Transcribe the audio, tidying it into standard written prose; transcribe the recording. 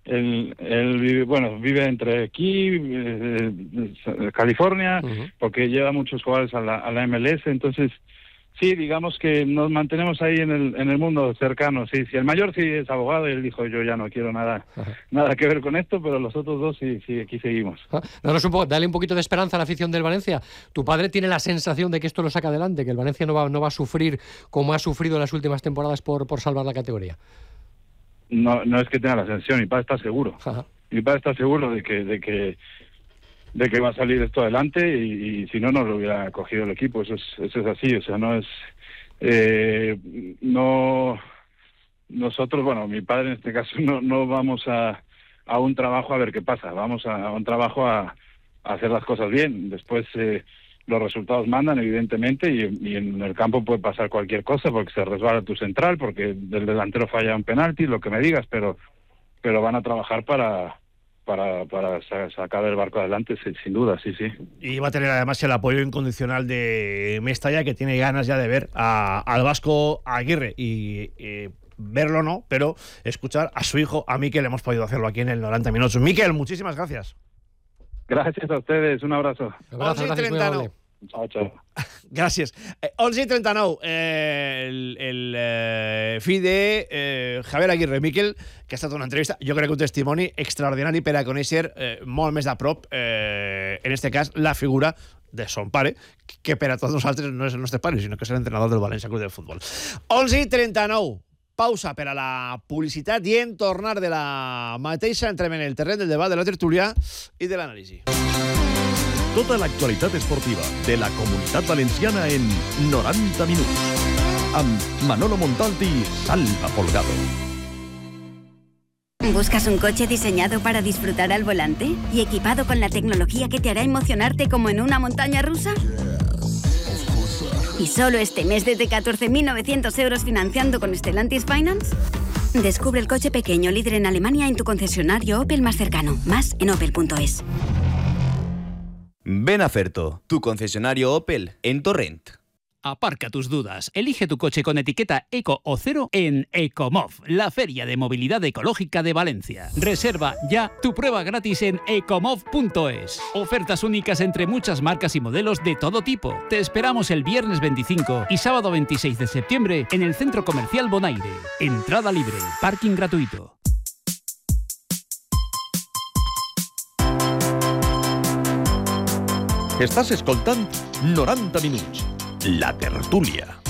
Él vive entre aquí, California, porque lleva muchos jugadores a la MLS, entonces sí, digamos que nos mantenemos ahí en el mundo cercano. Sí, el mayor sí es abogado y él dijo, yo ya no quiero nada que ver con esto, pero los otros dos sí, aquí seguimos. Dale un poquito de esperanza a la afición del Valencia. Tu padre tiene la sensación de que esto lo saca adelante, que el Valencia no va a sufrir como ha sufrido en las últimas temporadas por salvar la categoría. No es que tenga la sensación, mi padre está seguro. Mi padre está seguro de que va a salir esto adelante y si no lo hubiera cogido el equipo. Eso es así, o sea, no es nosotros, bueno, mi padre en este caso no vamos a un trabajo a ver qué pasa, vamos a un trabajo a hacer las cosas bien. Después los resultados mandan, evidentemente, y en el campo puede pasar cualquier cosa, porque se resbala tu central, porque el delantero falla un penalti, lo que me digas, pero van a trabajar para sacar el barco adelante, sin duda, sí. Y va a tener además el apoyo incondicional de Mestalla, que tiene ganas ya de ver al vasco Aguirre y verlo no, pero escuchar a su hijo, a Mikel. Hemos podido hacerlo aquí en el 90 Minutos. Mikel, muchísimas gracias. Gracias a ustedes, un abrazo. 11:39. Chao. Gràcies. 11:39, el fill de Javier Aguirre, Mikel, que ha estat una entrevista, jo crec que un testimoni extraordinari per a conèixer molt més a prop, en este cas, la figura de son pare, que per a tots nosaltres no és el nostre pare, sinó que és l'entrenador del València Club de Futbol. 11:39. Pausa per a la publicitat i en tornar de la mateixa entrem en el terreny del debat, de la tertúlia i de l'anàlisi. Tota l'actualitat esportiva de la Comunitat Valenciana en 90 minuts. Amb Manolo Montalti y Salva Folgado. ¿Buscas un coche diseñado para disfrutar al volante y equipado con la tecnología que te hará emocionarte como en una montaña rusa? ¿Y solo este mes desde 14.900 euros financiando con Stellantis Finance? Descubre el coche pequeño líder en Alemania en tu concesionario Opel más cercano. Más en opel.es. Ven a Ferto, tu concesionario Opel en Torrent. Aparca tus dudas. Elige tu coche con etiqueta Eco o Cero en Ecomov, la feria de movilidad ecológica de Valencia. Reserva ya tu prueba gratis en ecomov.es. Ofertas únicas entre muchas marcas y modelos de todo tipo. Te esperamos el viernes 25 y sábado 26 de septiembre en el Centro Comercial Bonaire. Entrada libre, parking gratuito. Estàs escoltant 90 minuts. La tertúlia.